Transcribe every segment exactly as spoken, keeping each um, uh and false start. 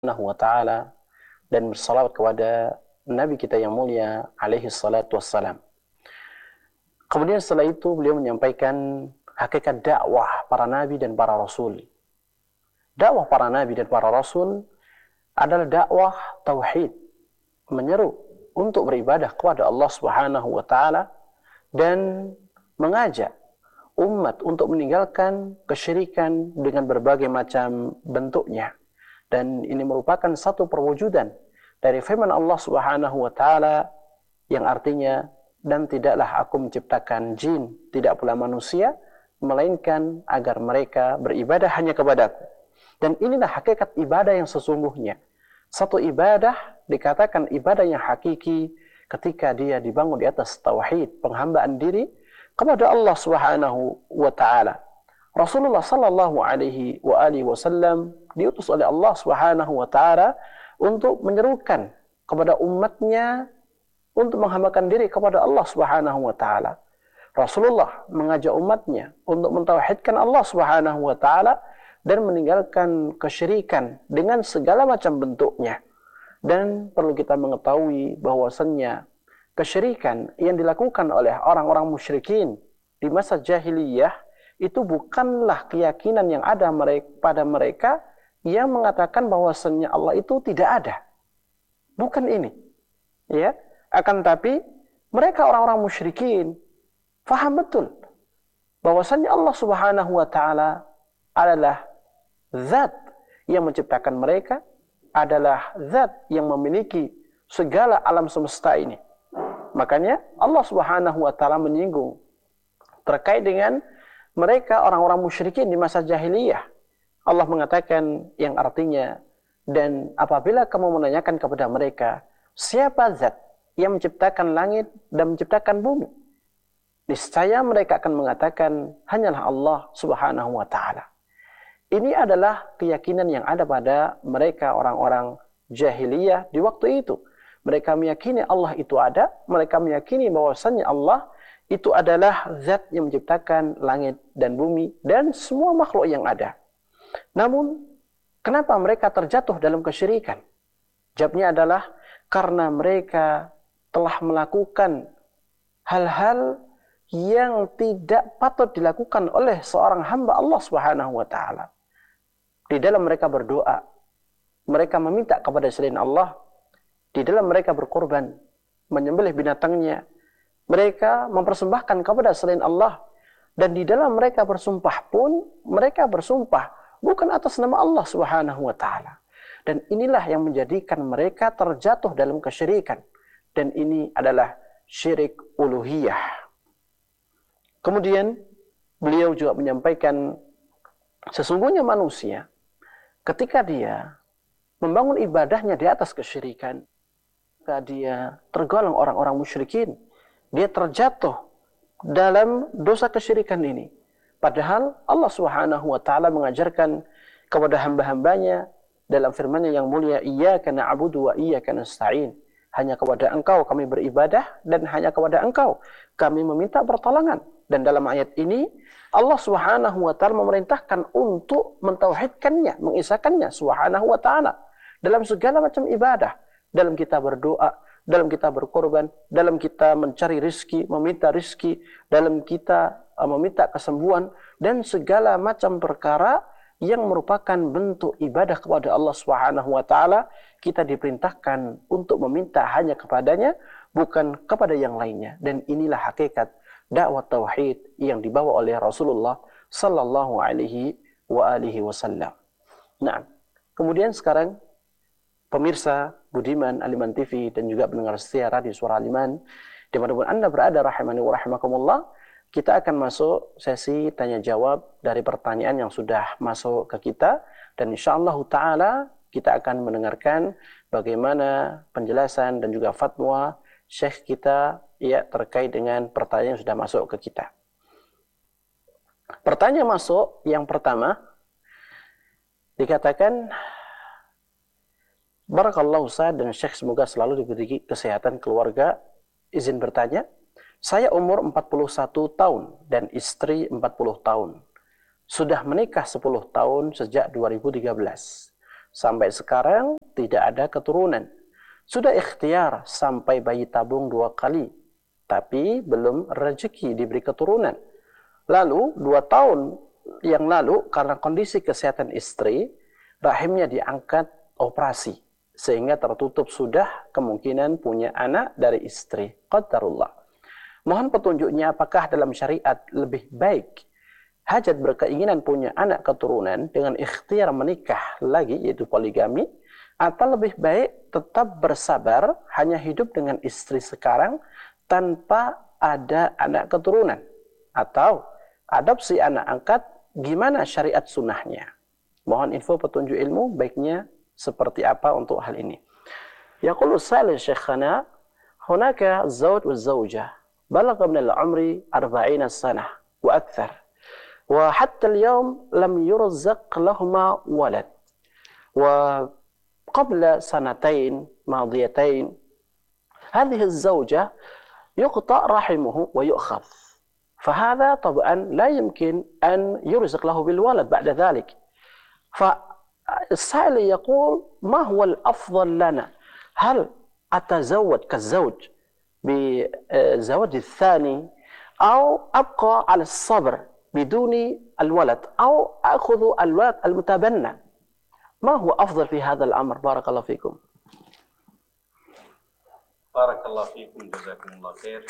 Subhanahu wa ta'ala dan bersalawat kepada Nabi kita yang mulia alaihi salatu wassalam. Kemudian setelah itu beliau menyampaikan hakikat dakwah para nabi dan para rasul. Dakwah para nabi dan para rasul adalah dakwah tauhid, menyeru untuk beribadah kepada Allah Subhanahu wa ta'ala dan mengajak umat untuk meninggalkan kesyirikan dengan berbagai macam bentuknya. Dan ini merupakan satu perwujudan dari firman Allah Subhanahu wa ta'ala yang artinya, dan tidaklah aku menciptakan jin, tidak pula manusia, melainkan agar mereka beribadah hanya kepadaku. Dan inilah hakikat ibadah yang sesungguhnya. Satu ibadah dikatakan ibadah yang hakiki ketika dia dibangun di atas tauhid, penghambaan diri kepada Allah Subhanahu wa ta'ala. Rasulullah sallallahu alaihi wa alihi wasallam diutus oleh Allah Subhanahu wa ta'ala untuk menyerukan kepada umatnya untuk menghambakan diri kepada Allah Subhanahu wa ta'ala. Rasulullah mengajak umatnya untuk mentauhidkan Allah Subhanahu wa ta'ala dan meninggalkan kesyirikan dengan segala macam bentuknya. Dan perlu kita mengetahui bahwasannya kesyirikan yang dilakukan oleh orang-orang musyrikin di masa jahiliyah itu bukanlah keyakinan yang ada mereka, pada mereka yang mengatakan bahwasannya Allah itu tidak ada. Bukan ini. Ya, akan tapi mereka orang-orang musyrikin faham betul bahwasannya Allah Subhanahu wa ta'ala adalah zat yang menciptakan mereka, adalah zat yang memiliki segala alam semesta ini. Makanya Allah Subhanahu wa ta'ala menyinggung terkait dengan mereka orang-orang musyrikin di masa jahiliyah. Allah mengatakan yang artinya, dan apabila kamu menanyakan kepada mereka, siapa zat yang menciptakan langit dan menciptakan bumi? Niscaya mereka akan mengatakan, hanyalah Allah Subhanahu wa ta'ala. Ini adalah keyakinan yang ada pada mereka orang-orang jahiliyah di waktu itu. Mereka meyakini Allah itu ada, mereka meyakini bahwasannya Allah itu adalah zat yang menciptakan langit dan bumi dan semua makhluk yang ada. Namun, kenapa mereka terjatuh dalam kesyirikan? Jawabnya adalah karena mereka telah melakukan hal-hal yang tidak patut dilakukan oleh seorang hamba Allah Subhanahu wa ta'ala. Di dalam mereka berdoa, mereka meminta kepada selain Allah. Di dalam mereka berkorban, menyembelih binatangnya, mereka mempersembahkan kepada selain Allah. Dan di dalam mereka bersumpah pun, mereka bersumpah bukan atas nama Allah Subhanahu wa ta'ala. Dan inilah yang menjadikan mereka terjatuh dalam kesyirikan. Dan ini adalah syirik uluhiyah. Kemudian beliau juga menyampaikan sesungguhnya manusia ketika dia membangun ibadahnya di atas kesyirikan, maka dia tergolong orang-orang musyrikin. Dia terjatuh dalam dosa kesyirikan ini. Padahal Allah Subhanahu wa ta'ala mengajarkan kepada hamba-hambanya dalam firman-Nya yang mulia, iyyaka na'budu wa iyyaka nasta'in. Hanya kepada Engkau kami beribadah dan hanya kepada Engkau kami meminta pertolongan. Dan dalam ayat ini Allah Subhanahu wa ta'ala memerintahkan untuk mentauhidkannya, mengisahkannya Subhanahu wa ta'ala dalam segala macam ibadah, dalam kita berdoa, dalam kita berkorban, dalam kita mencari rizki, meminta rizki, dalam kita uh, meminta kesembuhan, dan segala macam perkara yang merupakan bentuk ibadah kepada Allah Subhanahu wa ta'ala, kita diperintahkan untuk meminta hanya kepadanya, bukan kepada yang lainnya. Dan inilah hakikat dakwah tauhid yang dibawa oleh Rasulullah sallallahu alaihi wa alihi wasallam. Nah, kemudian sekarang pemirsa Budiman Aliman T V dan juga pendengar setia Radio Suara Aliman, dimanapun Anda berada rahimani wa rahimakumullah, kita akan masuk sesi tanya jawab dari pertanyaan yang sudah masuk ke kita, dan insyaallah ta'ala kita akan mendengarkan bagaimana penjelasan dan juga fatwa syekh kita ya terkait dengan pertanyaan yang sudah masuk ke kita. Pertanyaan masuk yang pertama dikatakan, Barakallahu Ustaz dan Syekh, semoga selalu diberi kesehatan keluarga. Izin bertanya, saya umur empat puluh satu tahun dan istri empat puluh tahun. Sudah menikah sepuluh tahun sejak dua ribu tiga belas. Sampai sekarang tidak ada keturunan. Sudah ikhtiar sampai bayi tabung dua kali, tapi belum rezeki diberi keturunan. Lalu dua tahun yang lalu karena kondisi kesehatan istri, rahimnya diangkat operasi sehingga tertutup sudah kemungkinan punya anak dari istri. Qadarullah. Mohon petunjuknya apakah dalam syariat lebih baik hajat berkeinginan punya anak keturunan dengan ikhtiar menikah lagi, yaitu poligami, atau lebih baik tetap bersabar hanya hidup dengan istri sekarang tanpa ada anak keturunan, atau adopsi anak angkat, gimana syariat sunnahnya? Mohon info petunjuk ilmu baiknya seperti apa untuk hal ini. Yaqulu salih syekhana, hunaka zawj wa zawjah balagha min al-umri arba'ina sanah wa akthar, wa hatta al-yawm lam yurzaq lahuma walad, wa qabla sanatayn madiyatayn hadhihi az-zawjah yuqta rahimuhu wa yu'khadh, فهذا طبعا لا يمكن أن يرزق له بالولد بعد ذلك. فالسائل يقول ما هو الأفضل لنا؟ هل أتزوج كالزوج بزواج الثاني أو أبقى على الصبر بدون الولد أو أخذ الولد المتبنى؟ ما هو أفضل في هذا الأمر؟ بارك الله فيكم. بارك الله فيكم جزاكم الله خير.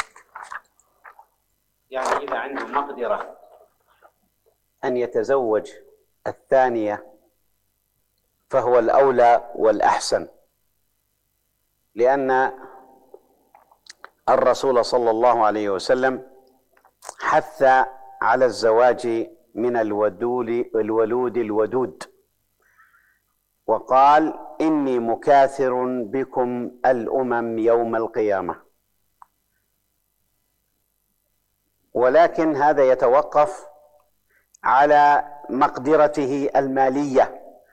يعني إذا عنده مقدرة أن يتزوج الثانية فهو الأولى والأحسن، لأن الرسول صلى الله عليه وسلم حث على الزواج من الودود الولود الودود، وقال إني مكاثر بكم الأمم يوم القيامة. ولكن هذا يتوقف على مقدرته المالية.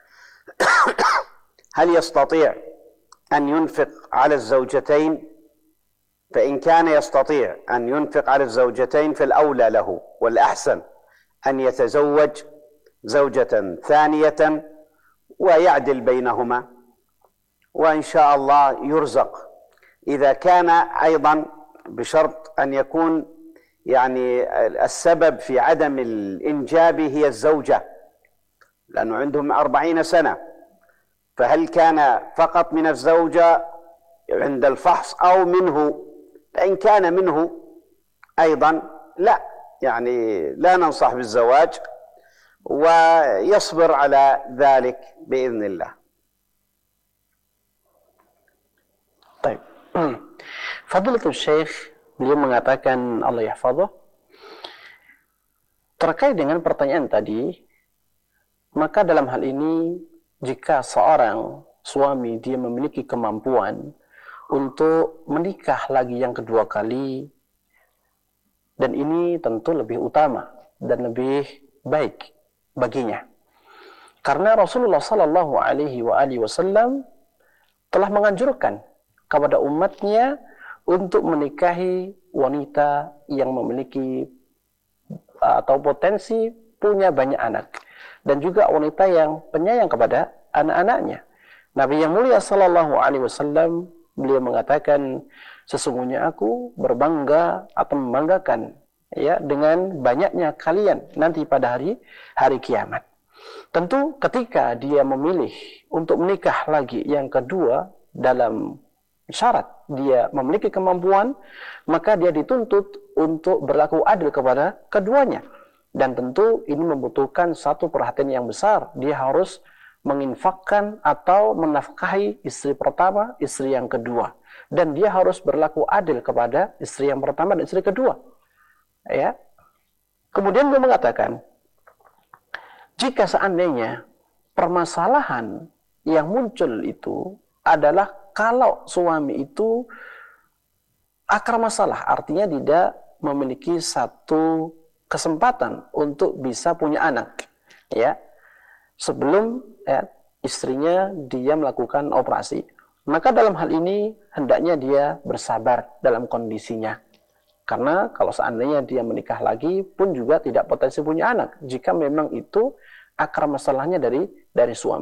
هل يستطيع أن ينفق على الزوجتين؟ فإن كان يستطيع أن ينفق على الزوجتين فالأولى له والأحسن أن يتزوج زوجة ثانية ويعدل بينهما، وإن شاء الله يرزق. إذا كان أيضا بشرط أن يكون يعني السبب في عدم الإنجاب هي الزوجة، لأنه عندهم أربعين سنة، فهل كان فقط من الزوجة عند الفحص أو منه؟ فإن كان منه أيضا لا، يعني لا ننصح بالزواج ويصبر على ذلك بإذن الله. طيب. Fadilatul Syekh, beliau mengatakan Allah yahfadhah, terkait dengan pertanyaan tadi, maka dalam hal ini jika seorang suami dia memiliki kemampuan untuk menikah lagi yang kedua kali, dan ini tentu lebih utama dan lebih baik baginya, karena Rasulullah Sallallahu Alaihi Wasallam telah menganjurkan kepada umatnya untuk menikahi wanita yang memiliki atau potensi punya banyak anak, dan juga wanita yang penyayang kepada anak-anaknya. Nabi yang mulia Sallallahu Alaihi Wasallam beliau mengatakan, sesungguhnya aku berbangga atau membanggakan ya dengan banyaknya kalian nanti pada hari hari kiamat. Tentu ketika dia memilih untuk menikah lagi yang kedua dalam syarat dia memiliki kemampuan, maka dia dituntut untuk berlaku adil kepada keduanya. Dan tentu ini membutuhkan satu perhatian yang besar. Dia harus menginfakkan atau menafkahi istri pertama, istri yang kedua. Dan dia harus berlaku adil kepada istri yang pertama dan istri kedua. Ya. Kemudian dia mengatakan, jika seandainya permasalahan yang muncul itu adalah kalau suami itu akar masalah, artinya tidak memiliki satu kesempatan untuk bisa punya anak, ya, sebelum ya, istrinya dia melakukan operasi, maka dalam hal ini hendaknya dia bersabar dalam kondisinya, karena kalau seandainya dia menikah lagi pun juga tidak potensi punya anak, jika memang itu akar masalahnya dari dari suami.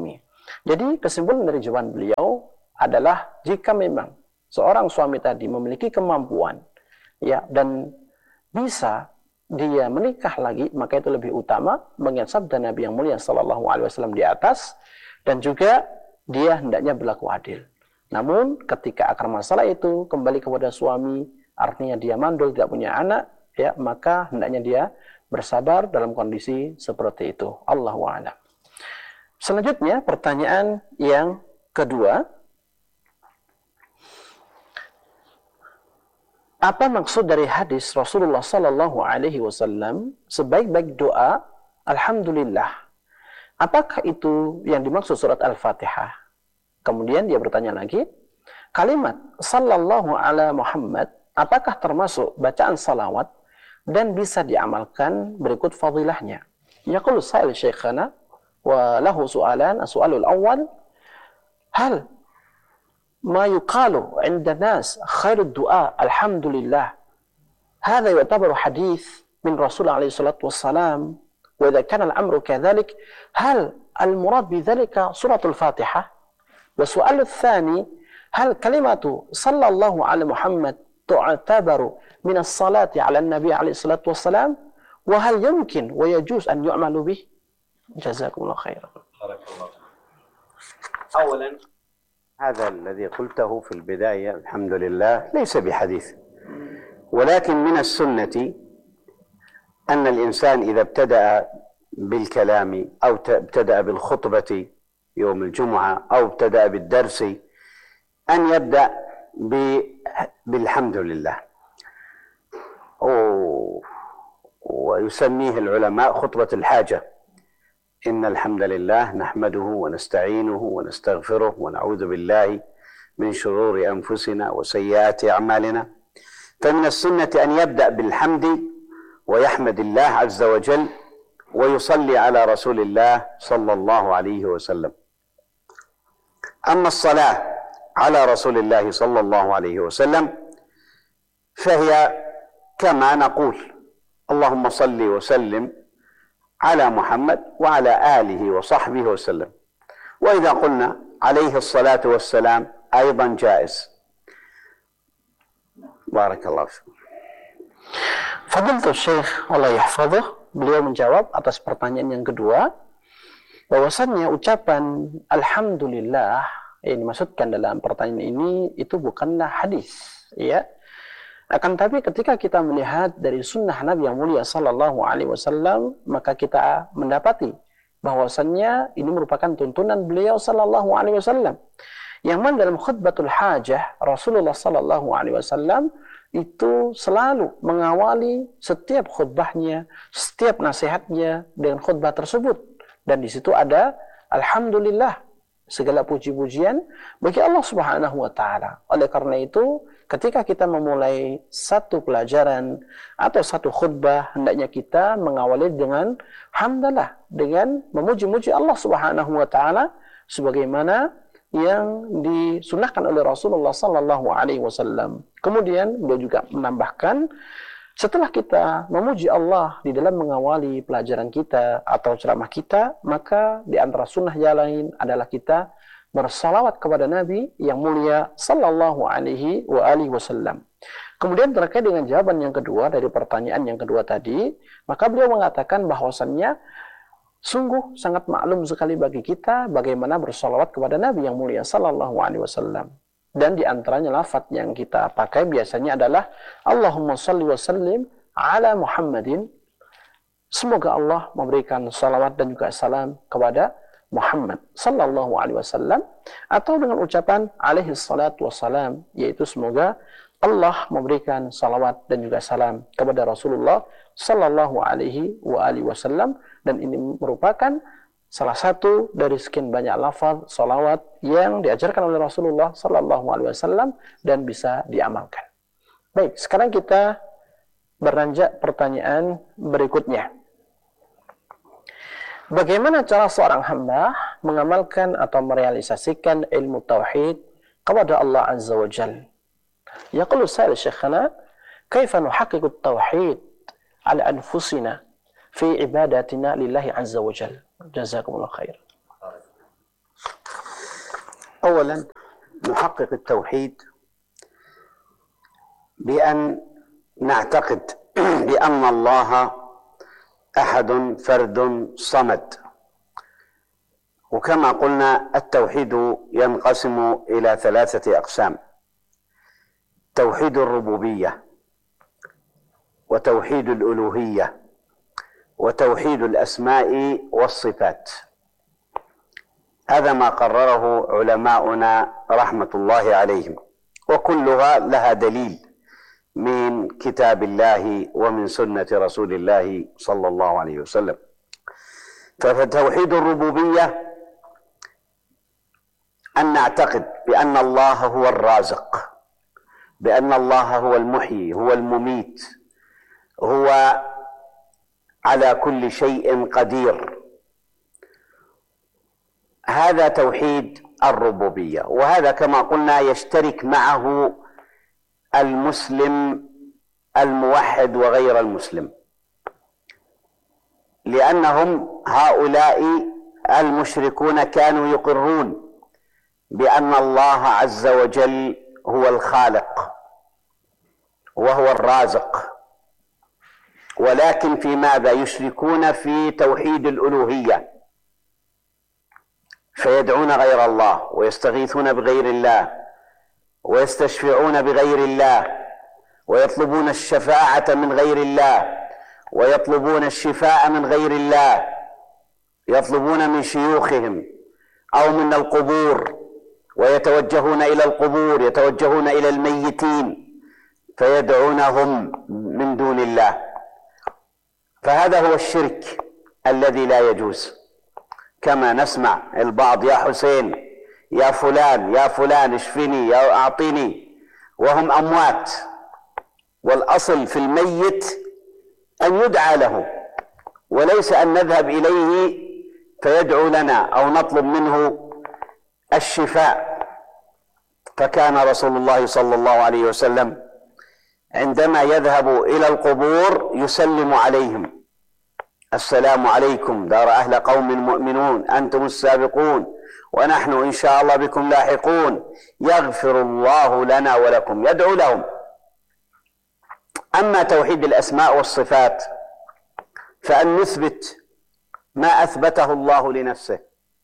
Jadi kesimpulan dari jawaban beliau adalah jika memang seorang suami tadi memiliki kemampuan ya dan bisa dia menikah lagi, maka itu lebih utama mengingat sabda Nabi yang mulia sallallahu alaihi wasallam di atas, dan juga dia hendaknya berlaku adil. Namun ketika akar masalah itu kembali kepada suami, artinya dia mandul, tidak punya anak, ya, maka hendaknya dia bersabar dalam kondisi seperti itu. Allahu a'lam. Selanjutnya pertanyaan yang kedua, apa maksud dari hadis Rasulullah sallallahu alaihi wasallam sebaik-baik doa alhamdulillah? Apakah itu yang dimaksud surat Al-Fatihah? Kemudian dia bertanya lagi, kalimat sallallahu ala Muhammad apakah termasuk bacaan salawat dan bisa diamalkan? Berikut fadilahnya. Yaqulu sa'il syekhana wa lahu su'alan. As-su'alul awwal, hal ما يقال عند الناس خير الدعاء الحمد لله هذا يعتبر حديث من رسول عليه الصلاة والسلام؟ وإذا كان الأمر كذلك هل المراد بذلك سورة الفاتحة؟ والسؤال الثاني، هل كلمة صلى الله على محمد تعتبر من الصلاة على النبي عليه الصلاة والسلام؟ وهل يمكن ويجوز أن يعمل به؟ جزاكم الله خيرا. أولا هذا الذي قلته في البداية الحمد لله ليس بحديث، ولكن من السنة أن الإنسان إذا ابتدأ بالكلام أو ابتدأ بالخطبة يوم الجمعة أو ابتدأ بالدرس أن يبدأ بالحمد لله، ويسميه العلماء خطبة الحاجة. إن الحمد لله نحمده ونستعينه ونستغفره ونعوذ بالله من شرور أنفسنا وسيئات أعمالنا. فمن السنة أن يبدأ بالحمد ويحمد الله عز وجل ويصلي على رسول الله صلى الله عليه وسلم. أما الصلاة على رسول الله صلى الله عليه وسلم فهي كما نقول اللهم صل وسلم على محمد وعلى آله وصحبه وسلم، وإذا قلنا عليه الصلاة والسلام أيضا جائز. بارك الله فيكم. Fadilatul Syekh Allah yahfadhuh, beliau menjawab atas pertanyaan yang kedua bahwasannya ucapan alhamdulillah yang dimaksudkan dalam pertanyaan ini itu bukanlah hadis, ya. Akan tapi ketika kita melihat dari sunnah Nabi yang mulia sallallahu alaihi wasallam, maka kita mendapati bahwasannya ini merupakan tuntunan beliau sallallahu alaihi wasallam. Yang mana dalam khutbatul hajah Rasulullah sallallahu alaihi wasallam itu selalu mengawali setiap khutbahnya, setiap nasihatnya dengan khutbah tersebut, dan di situ ada alhamdulillah, segala puji-pujian bagi Allah Subhanahu wa taala. Oleh karena itu, ketika kita memulai satu pelajaran atau satu khutbah, hendaknya kita mengawali dengan hamdalah, dengan memuji-muji Allah Subhanahu wa taala sebagaimana yang disunahkan oleh Rasulullah sallallahu alaihi wasallam. Kemudian beliau juga menambahkan, setelah kita memuji Allah di dalam mengawali pelajaran kita atau ceramah kita, maka di antara sunnah yang lain adalah kita bersalawat kepada Nabi yang mulia sallallahu alaihi wa alihi wasallam. Kemudian terkait dengan jawaban yang kedua dari pertanyaan yang kedua tadi, maka beliau mengatakan bahwasannya sungguh sangat maklum sekali bagi kita bagaimana bersalawat kepada Nabi yang mulia sallallahu alaihi wasallam. Dan di antaranya lafaz yang kita pakai biasanya adalah Allahumma salli wa sallim ala Muhammadin. Semoga Allah memberikan salawat dan juga salam kepada Muhammad sallallahu alaihi wasallam, atau dengan ucapan alaihi salatu wassalam, yaitu semoga Allah memberikan salawat dan juga salam kepada Rasulullah sallallahu alaihi wa alihi wasallam. Dan ini merupakan salah satu dari sekian banyak lafaz salawat yang diajarkan oleh Rasulullah sallallahu alaihi wasallam dan bisa diamalkan. Baik, sekarang kita beranjak pertanyaan berikutnya. Bagaimana cara seorang hamba mengamalkan atau merealisasikan ilmu tauhid kepada Allah Azza wa Jalla? Yaqulu sa'il syekhana, kaifa nuhaqqiqu at-tauhid ala anfusina fi ibadatina lillahi Azza wa Jalla? Jazakumullah khair. أولا نحقق التوحيد بأن نعتقد بأن الله أحد فرد صمد. وكما قلنا التوحيد ينقسم إلى ثلاثة أقسام: توحيد الربوبية، وتوحيد الألوهية، وتوحيد الأسماء والصفات. هذا ما قرره علماؤنا رحمة الله عليهم، وكلها لها دليل من كتاب الله ومن سنة رسول الله صلى الله عليه وسلم. فتوحيد الربوبية أن نعتقد بأن الله هو الرازق، بأن الله هو المحيي، هو المميت، هو على كل شيء قدير. هذا توحيد الربوبية، وهذا كما قلنا يشترك معه المسلم الموحد وغير المسلم، لأنهم هؤلاء المشركون كانوا يقرون بأن الله عز وجل هو الخالق وهو الرازق، ولكن في ماذا؟ يشركون في توحيد الألوهية، فيدعون غير الله ويستغيثون بغير الله ويستشفعون بغير الله ويطلبون الشفاعة من غير الله ويطلبون الشفاء من غير الله، يطلبون من شيوخهم أو من القبور، ويتوجهون إلى القبور، يتوجهون إلى الميتين فيدعونهم من دون الله. فهذا هو الشرك الذي لا يجوز. كما نسمع البعض: يا حسين، يا فلان، يا فلان اشفني، يا أعطني، وهم أموات. والأصل في الميت أن يدعى له، وليس أن نذهب إليه فيدعو لنا أو نطلب منه الشفاء. فكان رسول الله صلى الله عليه وسلم عندما يذهب إلى القبور يسلم عليهم: السلام عليكم دار أهل قوم مؤمنون، أنتم السابقون ونحن إن شاء الله بكم لاحقون، يغفر الله لنا ولكم، يدعو لهم. أما توحيد الأسماء والصفات فأن نثبت ما أثبته الله لنفسه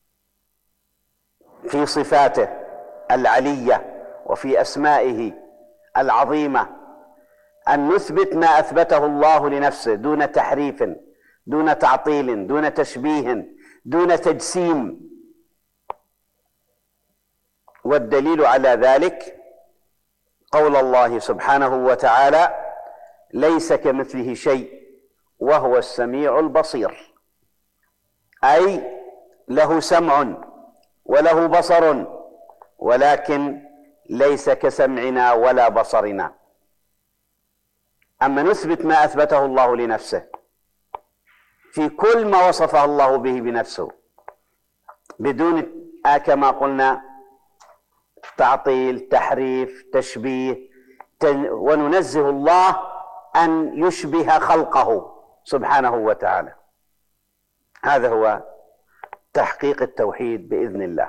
في صفاته العلية وفي أسمائه العظيمة، أن نثبت ما أثبته الله لنفسه دون تحريف، دون تعطيل، دون تشبيه، دون تجسيم. والدليل على ذلك قول الله سبحانه وتعالى: ليس كمثله شيء وهو السميع البصير، أي له سمع وله بصر، ولكن ليس كسمعنا ولا بصرنا. أما نثبت ما أثبته الله لنفسه في كل ما وصفه الله به بنفسه بدون كما قلنا تعطيل، تحريف، تشبيه، وننزه الله أن يشبه خلقه سبحانه وتعالى. هذا هو تحقيق التوحيد بإذن الله.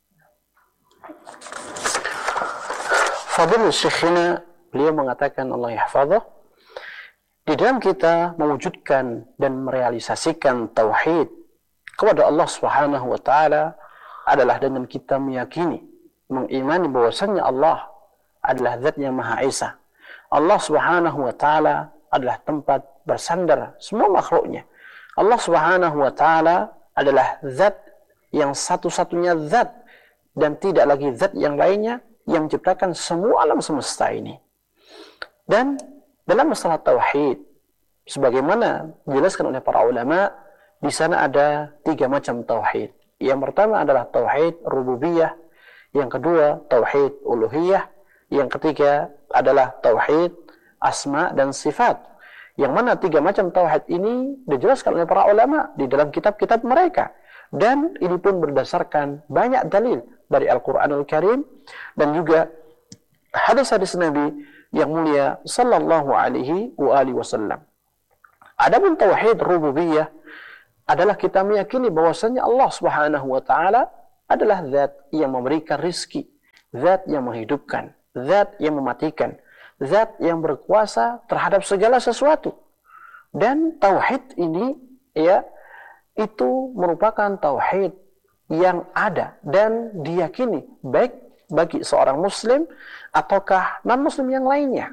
Fadil Syekhina, beliau mengatakan Allah yahfadhah, di dalam kita mewujudkan dan merealisasikan tauhid kepada Allah Subhanahu wa taala adalah dengan kita meyakini, mengimani bahwasannya Allah adalah zat yang Maha Esa. Allah Subhanahu wa taala adalah tempat bersandar semua makhluknya. Allah Subhanahu wa taala adalah zat yang satu-satunya zat dan tidak lagi zat yang lainnya yang menciptakan semua alam semesta ini. Dan dalam masalah tauhid, sebagaimana dijelaskan oleh para ulama, di sana ada tiga macam tauhid. Yang pertama adalah tauhid rububiyah, yang kedua tauhid uluhiyah, yang ketiga adalah tauhid asma dan sifat. Yang mana tiga macam tauhid ini dijelaskan oleh para ulama di dalam kitab-kitab mereka. Dan ini pun berdasarkan banyak dalil dari Al-Quranul Karim dan juga hadis-hadis Nabi yang mulia sallallahu alaihi wa alihi wasallam. Adapun tauhid rububiyah adalah kita meyakini bahwasanya Allah Subhanahu wa taala adalah zat yang memberikan rizki, zat yang menghidupkan, zat yang mematikan, zat yang berkuasa terhadap segala sesuatu. Dan tauhid ini ya itu merupakan tauhid yang ada dan diyakini baik bagi seorang muslim ataukah non-muslim yang lainnya.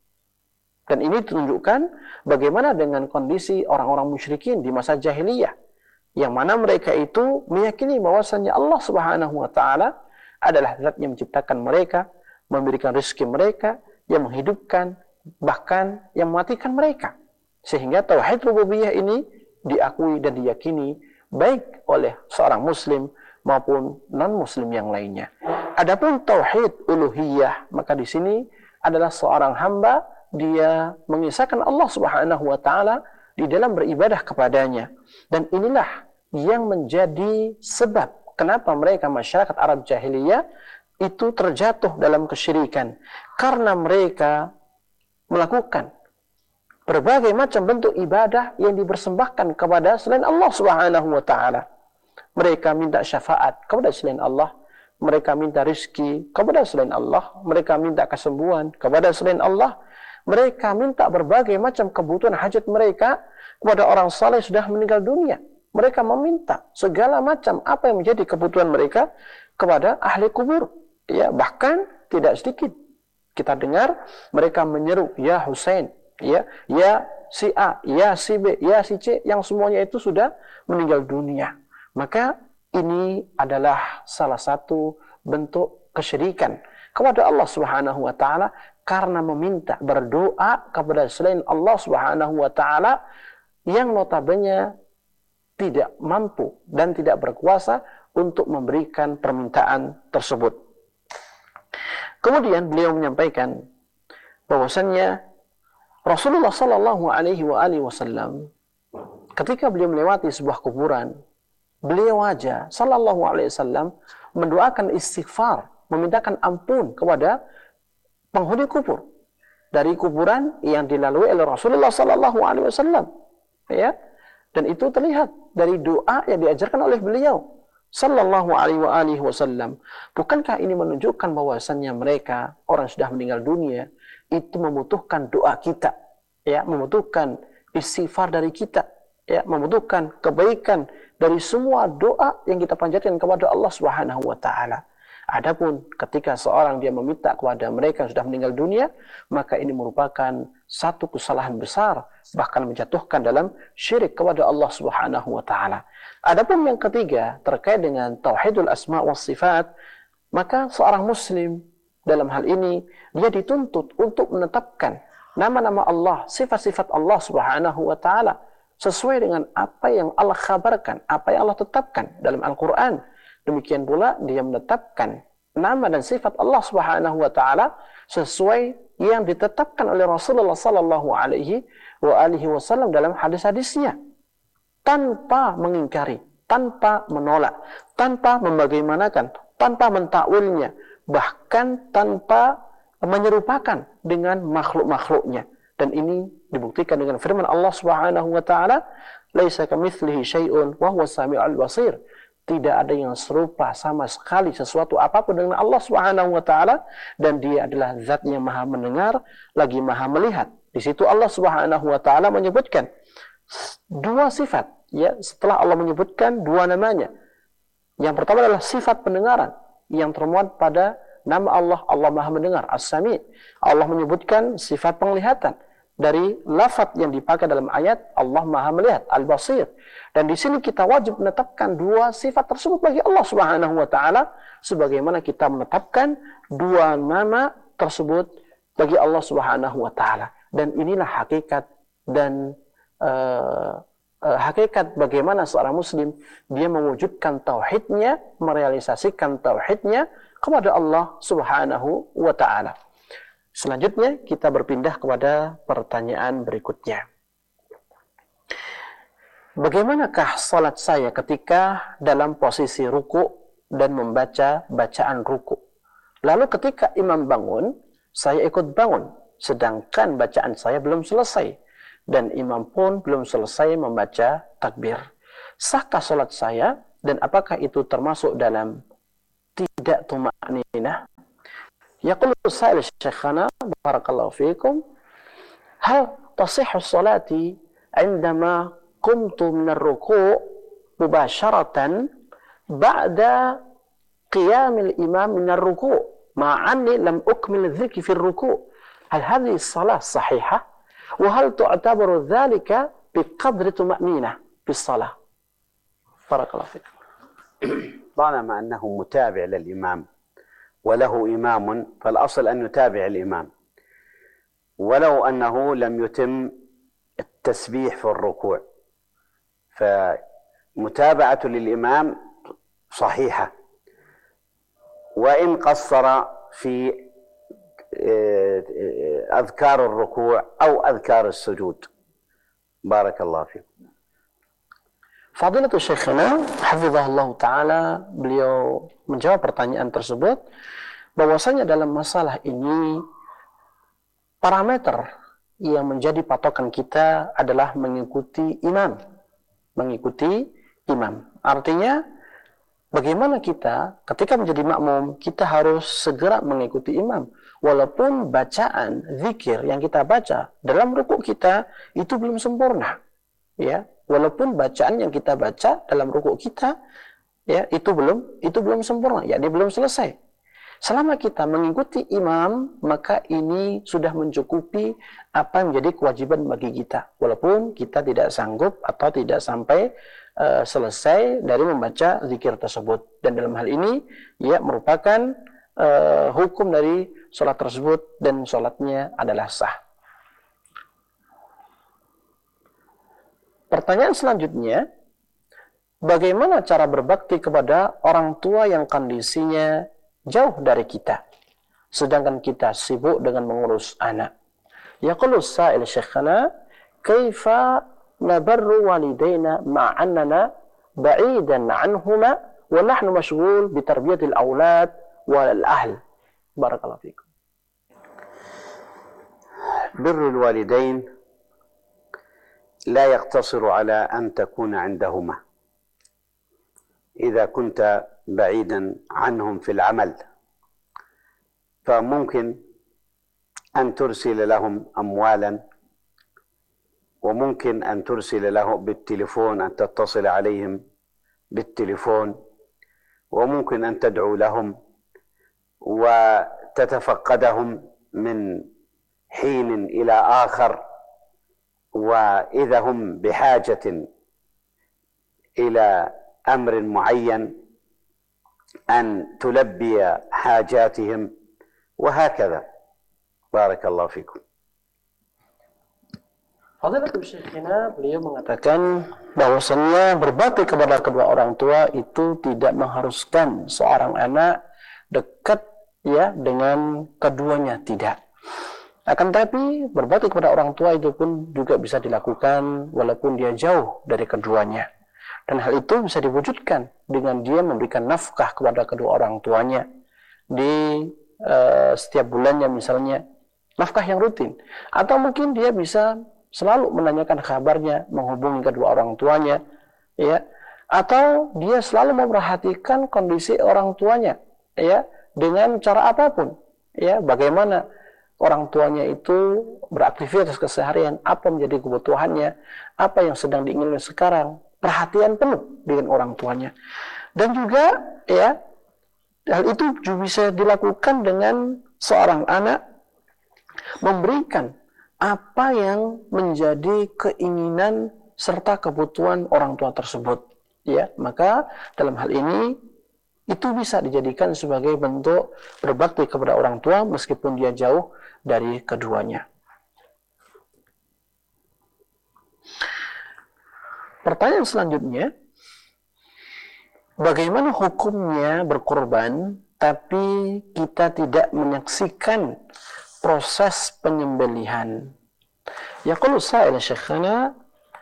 Dan ini tunjukkan bagaimana dengan kondisi orang-orang musyrikin di masa jahiliyah, yang mana mereka itu meyakini bahwasannya Allah Subhanahu wa taala adalah zat yang menciptakan mereka, memberikan rezeki mereka, yang menghidupkan, bahkan yang mematikan mereka. Sehingga tauhid rububiyah ini diakui dan diyakini baik oleh seorang muslim maupun non-muslim yang lainnya. Adapun tauhid uluhiyah, maka di sini adalah seorang hamba dia mengisahkan Allah Subhanahu wa taala di dalam beribadah kepadanya. Dan inilah yang menjadi sebab kenapa mereka masyarakat Arab jahiliyah itu terjatuh dalam kesyirikan, karena mereka melakukan berbagai macam bentuk ibadah yang dipersembahkan kepada selain Allah Subhanahu wa taala. Mereka minta syafaat kepada selain Allah, mereka minta rizki kepada selain Allah, mereka minta kesembuhan kepada selain Allah, mereka minta berbagai macam kebutuhan hajat mereka kepada orang saleh sudah meninggal dunia. Mereka meminta segala macam apa yang menjadi kebutuhan mereka kepada ahli kubur. Ya, bahkan tidak sedikit kita dengar mereka menyeru ya Husain, ya, ya si A, ya si B, ya si C, yang semuanya itu sudah meninggal dunia. Maka ini adalah salah satu bentuk kesyirikan kepada Allah Subhanahu wa taala, karena meminta berdoa kepada selain Allah Subhanahu wa taala yang notabene tidak mampu dan tidak berkuasa untuk memberikan permintaan tersebut. Kemudian beliau menyampaikan bahwasannya Rasulullah sallallahu alaihi wa alihi wasallam ketika beliau melewati sebuah kuburan, beliau aja sallallahu alaihi wasallam mendoakan istighfar, memintakan ampun kepada penghuni kubur dari kuburan yang dilalui oleh Rasulullah sallallahu alaihi wasallam. Ya. Dan itu terlihat dari doa yang diajarkan oleh beliau sallallahu alaihi wasallam. Bukankah ini menunjukkan bahwasannya mereka orang sudah meninggal dunia itu membutuhkan doa kita, ya, membutuhkan istighfar dari kita, ya, membutuhkan kebaikan dari semua doa yang kita panjatkan kepada Allah Subhanahu wa taala. Adapun ketika seorang dia meminta kepada mereka yang sudah meninggal dunia, maka ini merupakan satu kesalahan besar, bahkan menjatuhkan dalam syirik kepada Allah Subhanahu wa taala. Adapun yang ketiga terkait dengan tauhidul asma wa sifat, maka seorang muslim dalam hal ini dia dituntut untuk menetapkan nama-nama Allah, sifat-sifat Allah Subhanahu wa taala sesuai dengan apa yang Allah khabarkan, apa yang Allah tetapkan dalam Al-Qur'an. Demikian pula dia menetapkan nama dan sifat Allah Subhanahu wa taala sesuai yang ditetapkan oleh Rasulullah sallallahu alaihi wa alihi wasallam dalam hadis-hadisnya, tanpa mengingkari, tanpa menolak, tanpa membagaimanakan, tanpa mentakwilnya, bahkan tanpa menyerupakan dengan makhluk-makhluknya. Dan ini dibuktikan dengan firman Allah Subhanahu wa taala, "Laisa kamitslihi syai'un wa huwas samiul basir." Tidak ada yang serupa sama sekali sesuatu apapun dengan Allah Subhanahu wa taala, dan dia adalah zat yang maha mendengar lagi maha melihat. Di situ Allah Subhanahu wa taala menyebutkan dua sifat, ya, setelah Allah menyebutkan dua namanya. Yang pertama adalah sifat pendengaran yang termuat pada nama Allah, Allah maha mendengar, As-Sami'. Allah menyebutkan sifat penglihatan dari lafaz yang dipakai dalam ayat Allah maha melihat, Al-Basir. Dan di sini kita wajib menetapkan dua sifat tersebut bagi Allah Subhanahu wa taala sebagaimana kita menetapkan dua nama tersebut bagi Allah Subhanahu wa taala. Dan inilah hakikat dan uh, uh, hakikat bagaimana seorang muslim dia mewujudkan tauhidnya, merealisasikan tauhidnya kepada Allah Subhanahu wa taala. Selanjutnya kita berpindah kepada pertanyaan berikutnya. Bagaimanakah salat saya ketika dalam posisi ruku dan membaca bacaan ruku? Lalu ketika imam bangun, saya ikut bangun, sedangkan bacaan saya belum selesai, dan imam pun belum selesai membaca takbir. Sahkah salat saya dan apakah itu termasuk dalam tidak tuma'ninah? Yaqulu sa'il syekhana barakallahu fikum, hal tasihhu salati indama qumtu min ar-ruku' mubasharatan ba'da qiyam al-imam min ar-ruku' ma'anni lam ukmil dhikr fi ar-ruku'. Hal hadhihi as-salah sahihah? Wa hal tu'tabaru dhalika biqadri tuma'ninah fi as-salah? Barakallahu fikum. طالما أنه متابع للإمام وله إمام فالأصل أن يتابع الإمام، ولو أنه لم يتم التسبيح في الركوع فمتابعة للإمام صحيحة، وإن قصر في أذكار الركوع أو أذكار السجود. بارك الله فيكم. Fadilatul Syekhana hafizahullah ta'ala, beliau menjawab pertanyaan tersebut bahwasanya dalam masalah ini parameter yang menjadi patokan kita adalah mengikuti imam. Mengikuti imam. Artinya bagaimana kita ketika menjadi makmum, kita harus segera mengikuti imam. Walaupun bacaan zikir yang kita baca dalam rukuk kita itu belum sempurna. Ya, walaupun bacaan yang kita baca dalam rukuk kita ya itu belum itu belum sempurna, ya dia belum selesai. Selama kita mengikuti imam, maka ini sudah mencukupi apa yang menjadi kewajiban bagi kita, walaupun kita tidak sanggup atau tidak sampai uh, selesai dari membaca zikir tersebut. Dan dalam hal ini ya merupakan uh, hukum dari sholat tersebut dan sholatnya adalah sah. Pertanyaan selanjutnya, bagaimana cara berbakti kepada orang tua yang kondisinya jauh dari kita, sedangkan kita sibuk dengan mengurus anak? Yaqulu sa'il syekhana, kaifa nabarru walidayna ma'annana ba'idan anhuma wa nahnu mashghul bi tarbiyatil aulad wal ahl. Barakallahu fikum. Birrul walidain لا يقتصر على أن تكون عندهما، إذا كنت بعيدا عنهم في العمل فممكن أن ترسل لهم أموالا، وممكن أن ترسل لهم بالتليفون، أن تتصل عليهم بالتليفون، وممكن أن تدعو لهم وتتفقدهم من حين إلى آخر، وإذا هم بحاجة إلى أمر معين أن تلبي حاجاتهم وهكذا. بارك الله فيكم. Fadilatul Syekhina, beliau mengatakan bahwasannya berbakti kepada kedua orang tua itu tidak mengharuskan seorang anak dekat ya dengan keduanya, tidak. Akan tetapi berbakti kepada orang tua itu pun juga bisa dilakukan walaupun dia jauh dari keduanya. Dan hal itu bisa diwujudkan dengan dia memberikan nafkah kepada kedua orang tuanya di uh, setiap bulannya misalnya, nafkah yang rutin. Atau mungkin dia bisa selalu menanyakan kabarnya, menghubungi kedua orang tuanya, ya. Atau dia selalu memperhatikan kondisi orang tuanya, ya, dengan cara apapun, ya, bagaimana orang tuanya itu beraktivitas keseharian, apa menjadi kebutuhannya, apa yang sedang diinginkan sekarang, perhatian penuh dengan orang tuanya. Dan juga ya hal itu juga bisa dilakukan dengan seorang anak memberikan apa yang menjadi keinginan serta kebutuhan orang tua tersebut. Ya, maka dalam hal ini itu bisa dijadikan sebagai bentuk berbakti kepada orang tua meskipun dia jauh dari keduanya. Pertanyaan selanjutnya, bagaimana hukumnya berkorban tapi kita tidak menyaksikan proses penyembelihan? Yaqulu sa'il syekhana,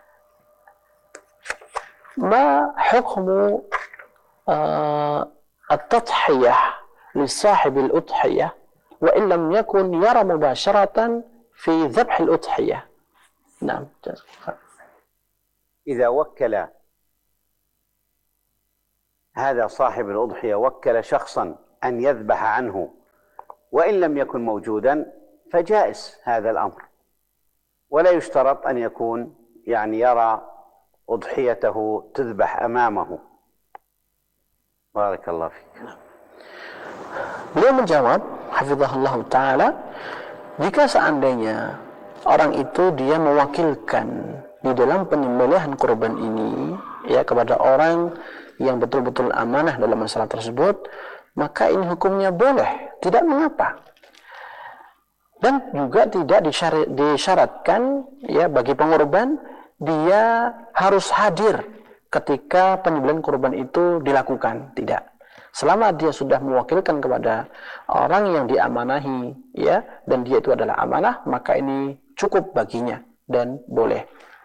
ma hukmu uh, at-tadhiyah li sahibil udhiyah wa in lam yakun yara mubasharatan fi dhabhil udhiyah. Naam. إذا وكل هذا صاحب الأضحية وكل شخصا أن يذبح عنه وإن لم يكن موجودا فجائز هذا الأمر، ولا يشترط أن يكون يعني يرى أضحيته تذبح أمامه. بارك الله فيك. Beliau menjawab, hafizahullah ta'ala, jika seandainya orang itu dia mewakilkan di dalam penyembelihan kurban ini ya kepada orang yang betul-betul amanah dalam masalah tersebut, maka ini hukumnya boleh, tidak mengapa. Dan juga tidak disyaratkan ya bagi pengorban dia harus hadir ketika penyembelihan kurban itu dilakukan, tidak. Selama dia sudah mewakilkan kepada orang yang diamanahi ya dan dia itu adalah amanah, maka ini cukup baginya dan boleh.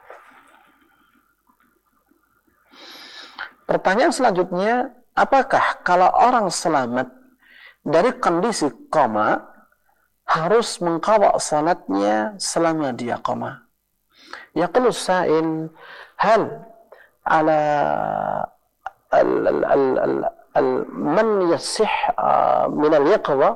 Pertanyaan selanjutnya, apakah kalau orang selamat dari kondisi koma harus mengqadha salatnya selama dia koma? Yaqulu sa'il, hal ala al al al al man yasih min al-yaqwa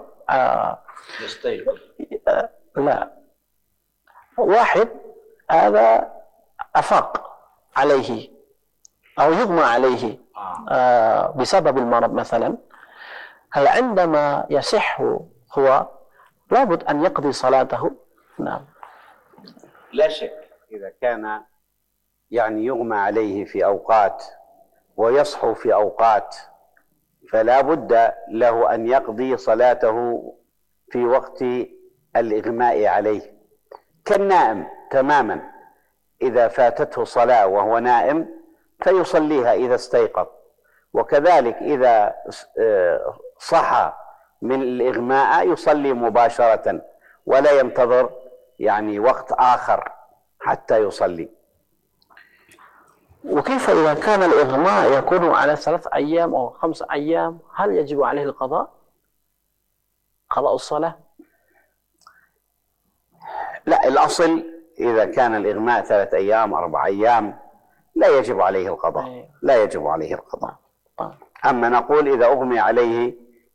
لا واحد هذا أفاق عليه أو يغمى عليه آه بسبب المرض مثلا، هل عندما يصح هو لابد أن يقضي صلاته؟ نعم. لا شك إذا كان يعني يغمى عليه في أوقات ويصحو في أوقات فلا بد له أن يقضي صلاته في وقت الإغماء عليه، كالنائم تماما، إذا فاتته صلاة وهو نائم فيصليها إذا استيقظ، وكذلك إذا صحى من الإغماء يصلي مباشرة ولا ينتظر يعني وقت آخر حتى يصلي. وكيف إذا كان الإغماء يكون على ثلاث أيام أو خمس أيام، هل يجب عليه القضاء؟ قضاء الصلاة؟ لا، الأصل إذا كان الإغماء ثلاث أيام أربع أيام لا يجب عليه القضاء، لا يجب عليه القضاء. أما نقول إذا أغمي عليه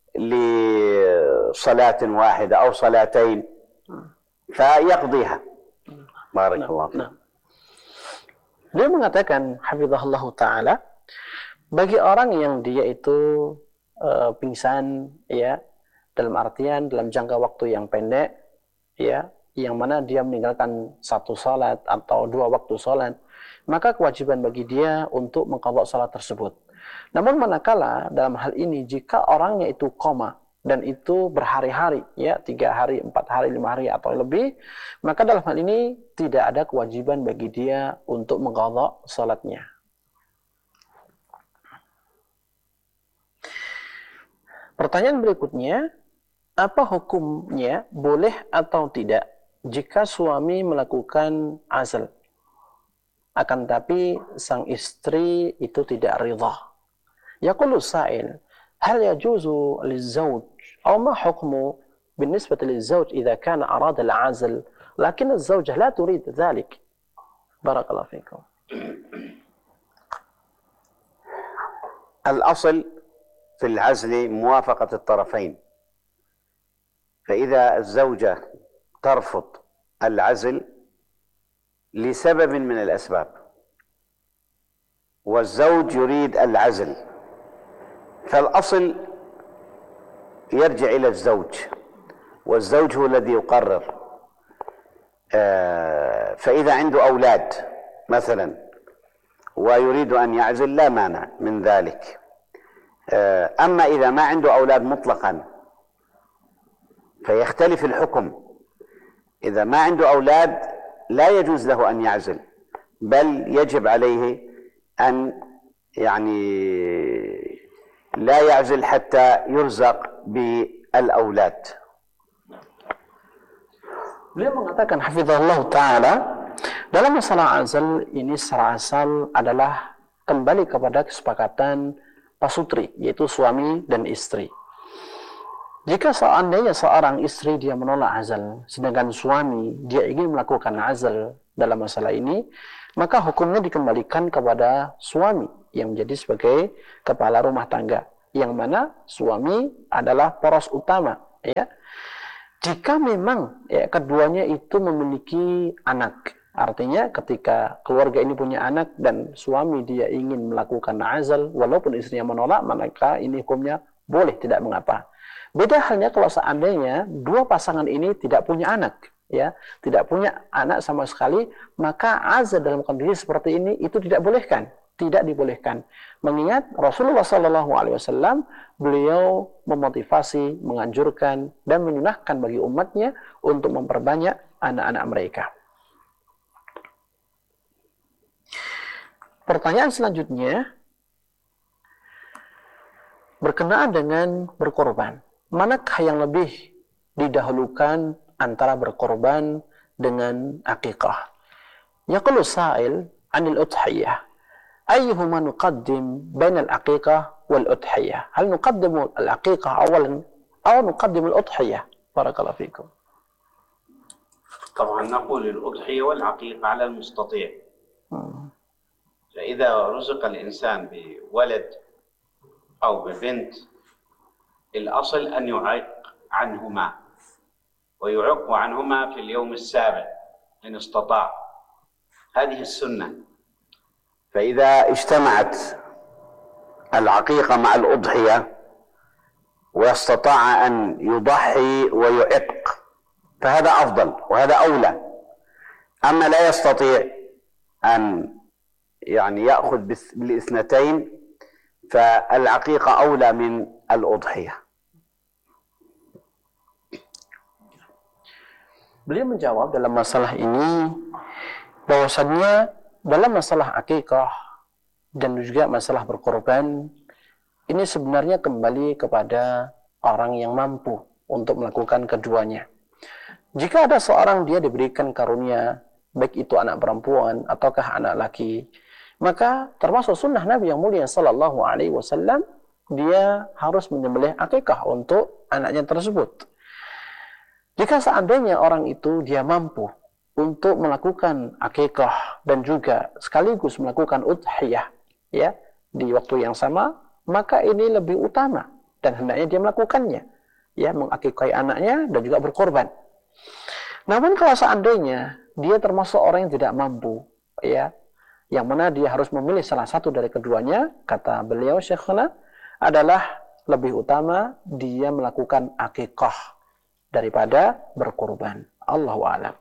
لصلاة واحدة أو صلاتين فيقضيها. بارك الله فيك. Dia mengatakan, hafizahullah ta'ala, bagi orang yang dia itu uh, pingsan, ya, dalam artian dalam jangka waktu yang pendek, ya, yang mana dia meninggalkan satu salat atau dua waktu salat, maka kewajiban bagi dia untuk mengqadha salat tersebut. Namun manakala dalam hal ini jika orangnya itu koma dan itu berhari-hari, ya, tiga hari, empat hari, lima hari atau lebih, maka dalam hal ini tidak ada kewajiban bagi dia untuk mengqadha salatnya. Pertanyaan berikutnya, apa hukumnya, boleh atau tidak jika suami melakukan azal, akan tapi sang istri itu tidak ridha? Yaqulu sa'il, hal yajuzu lizawj أو ما حكمه بالنسبة للزوج إذا كان أراد العزل لكن الزوجة لا تريد ذلك؟ بارك الله فيكم. الأصل في العزل موافقة الطرفين، فإذا الزوجة ترفض العزل لسبب من الأسباب والزوج يريد العزل فالأصل يرجع إلى الزوج، والزوج هو الذي يقرر. فإذا عنده أولاد مثلا ويريد أن يعزل لا مانع من ذلك. أما إذا ما عنده أولاد مطلقا فيختلف الحكم. إذا ما عنده أولاد لا يجوز له أن يعزل، بل يجب عليه أن يعني لا يعزل حتى يرزق بالأولاد. Beliau mengatakan, hafizahullah ta'ala, dalam masalah azal ini secara asal adalah kembali kepada kesepakatan pasutri, yaitu suami dan istri. Jika seandainya seorang istri dia menolak azal, sedangkan suami dia ingin melakukan azal dalam masalah ini, maka hukumnya dikembalikan kepada suami, yang menjadi sebagai kepala rumah tangga, yang mana suami adalah poros utama, ya. Jika memang ya keduanya itu memiliki anak, artinya ketika keluarga ini punya anak dan suami dia ingin melakukan azal walaupun istrinya menolak, maka ini hukumnya boleh, tidak mengapa. Beda halnya kalau seandainya dua pasangan ini tidak punya anak, ya, tidak punya anak sama sekali, maka azal dalam kondisi seperti ini itu tidak bolehkan, tidak dibolehkan. Mengingat Rasulullah Shallallahu Alaihi Wasallam, beliau memotivasi, menganjurkan dan menyunahkan bagi umatnya untuk memperbanyak anak-anak mereka. Pertanyaan selanjutnya berkenaan dengan berkorban. Manakah yang lebih didahulukan antara berkorban dengan akikah? Yaqulu sa'il anil udhiyah. Ayyuhuma nuqaddim bain al-aqiqah wal udhiyah? Hal nuqaddimu al-aqiqah awalan aw nuqaddimu al-udhiyah? Barakallahu fikum. طبعا نقول الأضحية والعقيقة على المستطيع. فإذا رزق الإنسان بولد أو ببنت الأصل أن يعق عنهما ويعق عنهما في اليوم السابع إن استطاع. هذه السنة. فإذا اجتمعت العقيقة مع الأضحية واستطاع أن يضحي ويعق فهذا أفضل وهذا أولى. أما لا يستطيع أن يعني يأخذ بالاثنتين فالعقيقة أولى من الأضحية. Beliau menjawab dalam masalah ini bahwasannya dalam masalah akikah dan juga masalah berkorban ini sebenarnya kembali kepada orang yang mampu untuk melakukan keduanya. Jika ada seorang dia diberikan karunia, baik itu anak perempuan ataukah anak laki, maka termasuk sunnah Nabi yang mulia sallallahu alaihi wasallam, dia harus menyembelih akikah untuk anaknya tersebut. Jika seandainya orang itu dia mampu untuk melakukan akikah dan juga sekaligus melakukan udhiyah, ya, di waktu yang sama, maka ini lebih utama dan hendaknya dia melakukannya, ya, mengakikahi anaknya dan juga berkorban. Namun kalau seandainya dia termasuk orang yang tidak mampu, ya, yang mana dia harus memilih salah satu dari keduanya, kata beliau Syekhuna, adalah lebih utama dia melakukan akikah daripada berkorban. Allahu a'lam.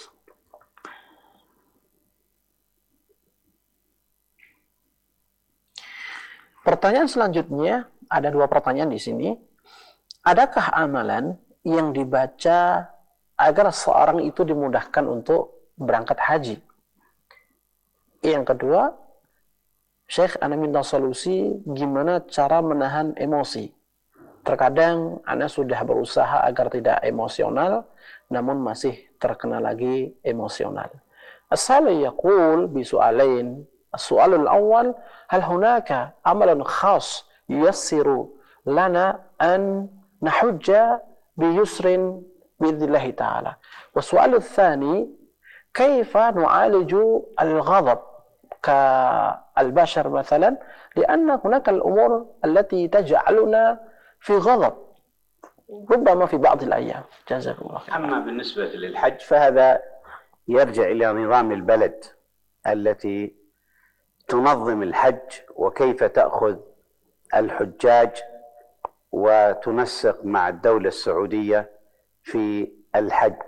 Pertanyaan selanjutnya, ada dua pertanyaan di sini. Adakah amalan yang dibaca agar seorang itu dimudahkan untuk berangkat haji? Yang kedua, Syekh, ana minta solusi gimana cara menahan emosi. Terkadang ana sudah berusaha agar tidak emosional, namun masih terkena lagi emosional. As-sali yaqul bi su'alain. As-su'alul awal, hal hunaka amalan khas yuyassiru lana an nahujja bi yusrin bi'idhnillahi ta'ala. Was-su'alul thani, kaifa nu'aliju al-ghadab كالبشر مثلا لأن هناك الأمور التي تجعلنا في غضب ربما في بعض الأيام. جزاكم الله خير. أما بالنسبة للحج فهذا يرجع إلى نظام البلد التي تنظم الحج وكيف تأخذ الحجاج وتنسق مع الدولة السعودية في الحج.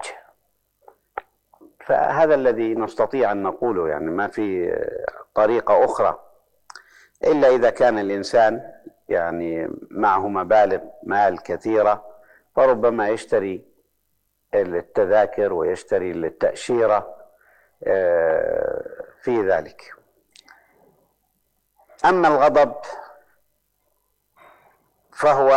فهذا الذي نستطيع أن نقوله، يعني ما في طريقة أخرى إلا إذا كان الإنسان يعني معه مبالغ مال كثيرة فربما يشتري التذاكر ويشتري التأشيرة في ذلك. أما الغضب فهو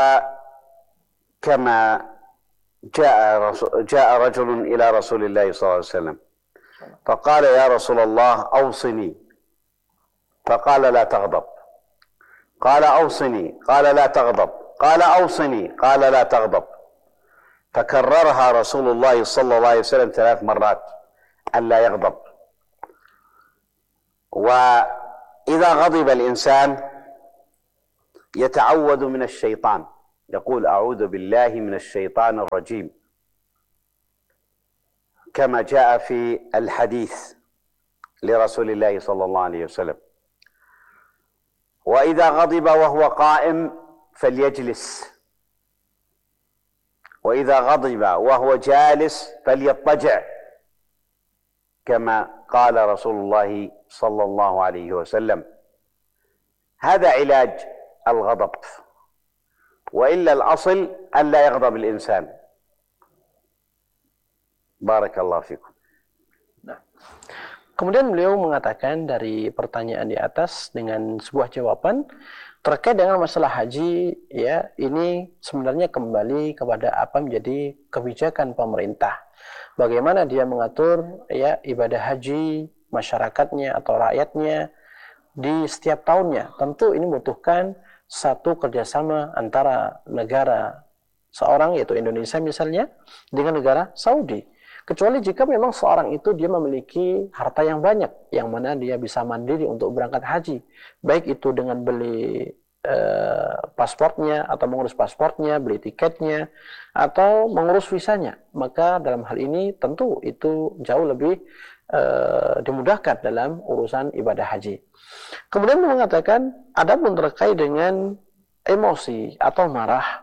كما جاء جاء رجل إلى رسول الله صلى الله عليه وسلم فقال يا رسول الله أوصني، فقال لا تغضب. قال أوصني، قال لا تغضب. قال أوصني، قال لا تغضب. فكررها رسول الله صلى الله عليه وسلم ثلاث مرات أن لا يغضب. إذا غضب الإنسان يتعوذ من الشيطان، يقول أعوذ بالله من الشيطان الرجيم كما جاء في الحديث لرسول الله صلى الله عليه وسلم. وإذا غضب وهو قائم فليجلس، وإذا غضب وهو جالس فليضطجع كما قال رسول الله صلى الله عليه وسلم. هذا علاج الغضب، وإلا الأصل أن لا يغضب الإنسان. بارك الله فيكم. Kemudian beliau mengatakan dari pertanyaan di atas dengan sebuah jawaban terkait dengan masalah haji, ya, ini sebenarnya kembali kepada apa menjadi kebijakan pemerintah. Bagaimana dia mengatur, ya, ibadah haji masyarakatnya atau rakyatnya di setiap tahunnya. Tentu ini membutuhkan satu kerjasama antara negara seorang, yaitu Indonesia misalnya, dengan negara Saudi. Kecuali jika memang seorang itu dia memiliki harta yang banyak, yang mana dia bisa mandiri untuk berangkat haji. Baik itu dengan beli e, pasportnya, atau mengurus pasportnya, beli tiketnya, atau mengurus visanya. Maka dalam hal ini tentu itu jauh lebih e, dimudahkan dalam urusan ibadah haji. Kemudian mengatakan, adapun terkait dengan emosi atau marah,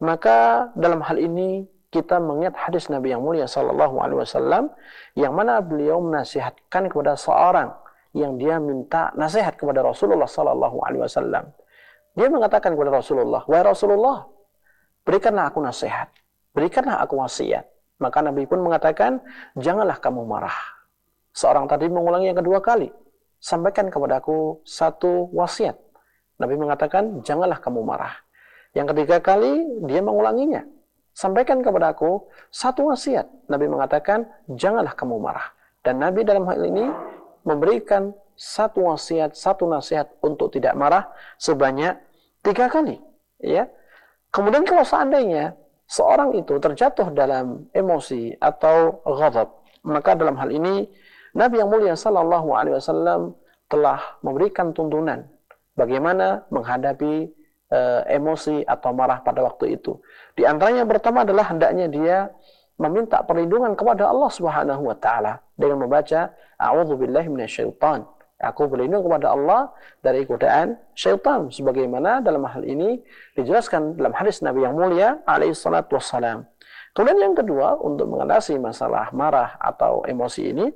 maka dalam hal ini kita mengingat hadis Nabi yang mulia sallallahu alaihi wasallam yang mana beliau menasihatkan kepada seorang yang dia minta nasihat kepada Rasulullah sallallahu alaihi wasallam. Dia mengatakan kepada Rasulullah, "Wahai Rasulullah, berikanlah aku nasihat, berikanlah aku wasiat." Maka Nabi pun mengatakan, "Janganlah kamu marah." Seorang tadi mengulangi yang kedua kali, "Sampaikan kepadaku satu wasiat." Nabi mengatakan, "Janganlah kamu marah." Yang ketiga kali dia mengulanginya, "Sampaikan kepada aku satu wasiat." Nabi mengatakan, "Janganlah kamu marah." Dan Nabi dalam hal ini memberikan satu wasiat, satu nasihat untuk tidak marah sebanyak tiga kali. Ya. Kemudian kalau seandainya seorang itu terjatuh dalam emosi atau ghadab, maka dalam hal ini Nabi yang mulia sallallahu alaihi wasallam telah memberikan tuntunan bagaimana menghadapi Uh, emosi atau marah pada waktu itu. Di antaranya yang pertama adalah hendaknya dia meminta perlindungan kepada Allah Subhanahu wa taala dengan membaca a'udzubillahi minasyaitan. Aku berlindung kepada Allah dari godaan syaitan, sebagaimana dalam hal ini dijelaskan dalam hadis Nabi yang mulia alaihi salatu wassalam. Kemudian yang kedua, untuk mengatasi masalah marah atau emosi ini,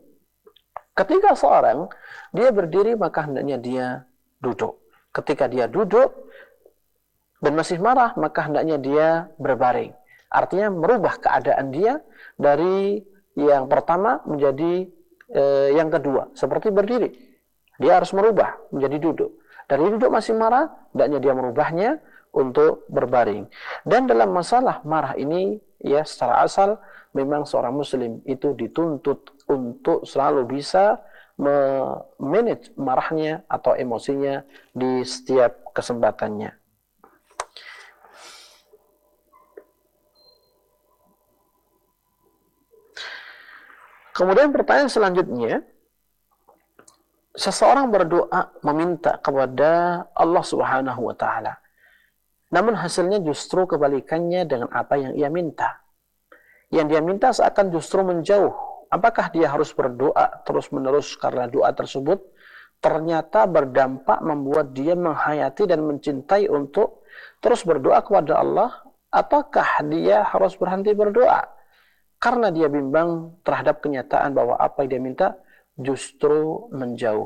ketika seorang dia berdiri maka hendaknya dia duduk. Ketika dia duduk dan masih marah, maka hendaknya dia berbaring. Artinya merubah keadaan dia dari yang pertama menjadi e, yang kedua. Seperti berdiri. Dia harus merubah menjadi duduk. Dari duduk masih marah, hendaknya dia merubahnya untuk berbaring. Dan dalam masalah marah ini, ya, secara asal memang seorang muslim itu dituntut untuk selalu bisa memanage marahnya atau emosinya di setiap kesempatannya. Kemudian pertanyaan selanjutnya, seseorang berdoa meminta kepada Allah Subhanahu wa taala, namun hasilnya justru kebalikannya dengan apa yang ia minta. Yang dia minta seakan justru menjauh. Apakah dia harus berdoa terus-menerus karena doa tersebut ternyata berdampak membuat dia menghayati dan mencintai untuk terus berdoa kepada Allah, ataukah dia harus berhenti berdoa karena dia bimbang terhadap kenyataan bahwa apa yang dia minta justru menjauh.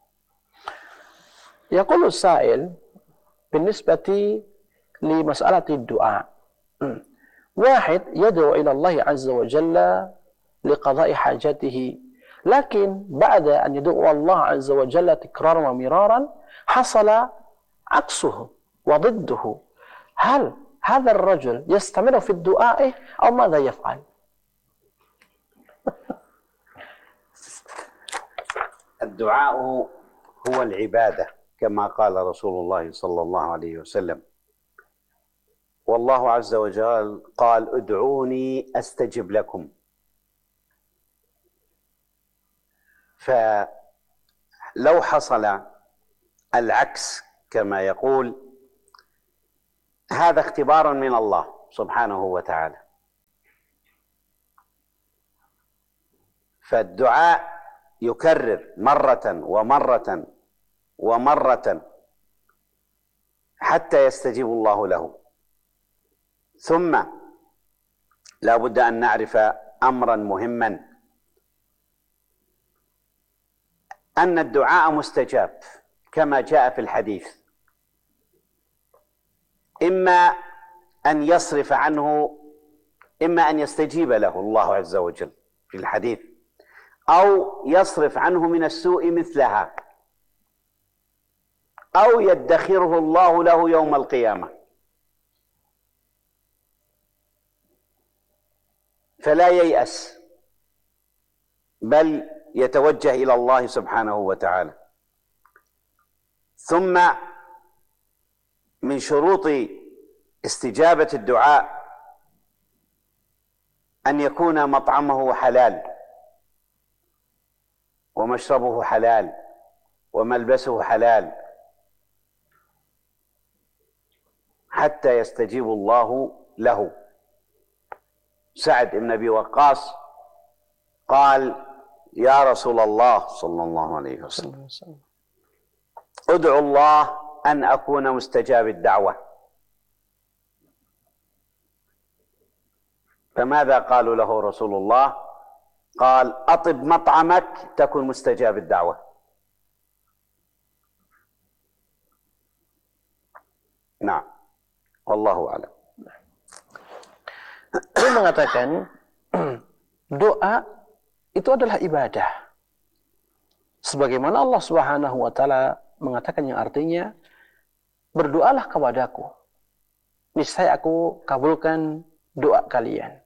Yaqulu sa'il binisbati li mas'alati du'a. Wahid yad'u ila Allah azza wa jalla liqada'i hajatihi, lakin ba'da an yad'u Allah azza wa jalla tikraran wa miraran hasala aksuhu wa ضده. Hal hadha ar-rajul yastamiru fi ad-du'a'i aw madha yaf'al? الدعاء هو العبادة كما قال رسول الله صلى الله عليه وسلم، والله عز وجل قال ادعوني أستجب لكم. فلو حصل العكس كما يقول، هذا اختبار من الله سبحانه وتعالى. فالدعاء يكرر مرة ومرة ومرة حتى يستجيب الله له. ثم لا بد أن نعرف أمرا مهما، أن الدعاء مستجاب كما جاء في الحديث، إما أن يصرف عنه، إما أن يستجيب له الله عز وجل في الحديث، أو يصرف عنه من السوء مثلها، أو يدخره الله له يوم القيامة. فلا ييأس، بل يتوجه إلى الله سبحانه وتعالى. ثم من شروط استجابة الدعاء أن يكون مطعمه حلال، ومشربه حلال، وملبسه حلال، حتى يستجيب الله له. سعد بن أبي وقاص قال: يا رسول الله صلى الله عليه وسلم، ادعو الله أن أكون مستجاب الدعوة. فماذا قالوا له رسول الله؟ قال: أطب مطعمك تكن مستجاب الدعوة. نعم، والله أعلم. Dia mengatakan doa itu adalah ibadah, sebagaimana Allah Subhanahu wa taala mengatakan yang artinya, berdoalah kepadaku, niscaya aku kabulkan doa kalian.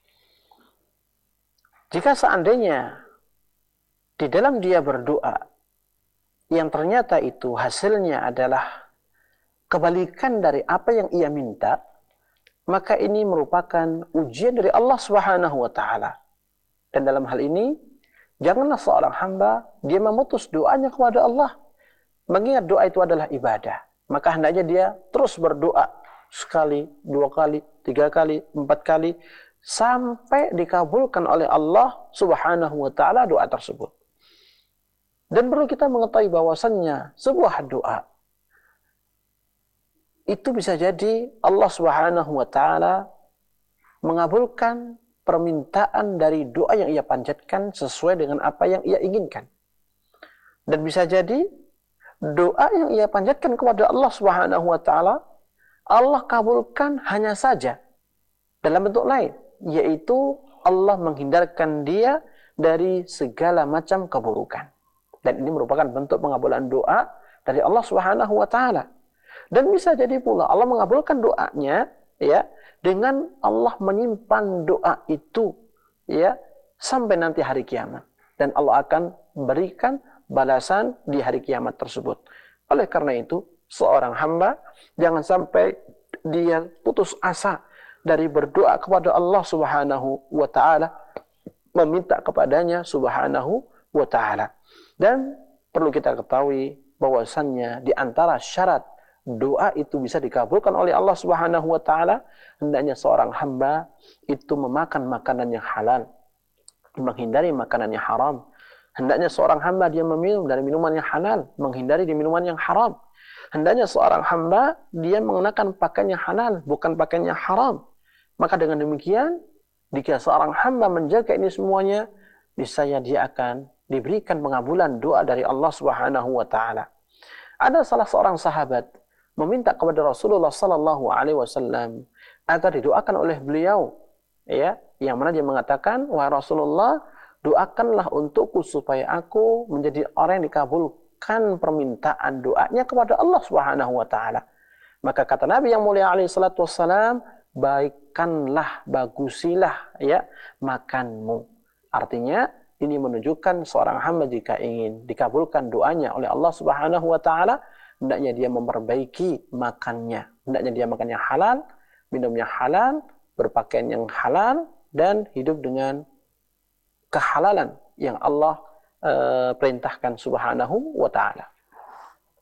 Jika seandainya di dalam dia berdoa yang ternyata itu hasilnya adalah kebalikan dari apa yang ia minta, maka ini merupakan ujian dari Allah Subhanahu wa taala. Dan dalam hal ini, janganlah seorang hamba dia memutus doanya kepada Allah. Mengingat doa itu adalah ibadah, maka hendaknya dia terus berdoa sekali, dua kali, tiga kali, empat kali, sampai dikabulkan oleh Allah Subhanahu wa taala doa tersebut. Dan perlu kita mengetahui bahwasannya sebuah doa itu bisa jadi Allah Subhanahu wa taala mengabulkan permintaan dari doa yang ia panjatkan sesuai dengan apa yang ia inginkan. Dan bisa jadi doa yang ia panjatkan kepada Allah Subhanahu wa taala Allah kabulkan hanya saja dalam bentuk lain, yaitu Allah menghindarkan dia dari segala macam keburukan. Dan ini merupakan bentuk pengabulan doa dari Allah Subhanahu wa taala. Dan bisa jadi pula Allah mengabulkan doanya ya dengan Allah menyimpan doa itu ya sampai nanti hari kiamat, dan Allah akan berikan balasan di hari kiamat tersebut. Oleh karena itu, seorang hamba jangan sampai dia putus asa dari berdoa kepada Allah Subhanahu wa taala, meminta kepadanya Subhanahu wa taala. Dan perlu kita ketahui bahwasannya di antara syarat doa itu bisa dikabulkan oleh Allah Subhanahu wa taala, hendaknya seorang hamba itu memakan makanan yang halal, menghindari makanan yang haram. Hendaknya seorang hamba dia meminum dari minuman yang halal, menghindari di minuman yang haram. Hendaknya seorang hamba dia mengenakan pakaian yang halal, bukan pakaian yang haram. Maka dengan demikian, jika seorang hamba menjaga ini semuanya, niscaya dia akan diberikan pengabulan doa dari Allah Subhanahu wa taala. Ada salah seorang sahabat meminta kepada Rasulullah sallallahu alaihi wasallam agar didoakan oleh beliau, ya, yang mana dia mengatakan, wahai Rasulullah, doakanlah untukku supaya aku menjadi orang yang dikabulkan permintaan doanya kepada Allah Subhanahu wa taala. Maka kata Nabi yang mulia alaihi salatu wassalam, baikkanlah, bagusilah ya makanmu. Artinya ini menunjukkan seorang hamba jika ingin dikabulkan doanya oleh Allah Subhanahu wa taala, hendaknya dia memperbaiki makannya. Hendaknya dia makan yang halal, minum yang halal, berpakaian yang halal, dan hidup dengan kehalalan yang Allah uh, perintahkan Subhanahu wa ta'ala.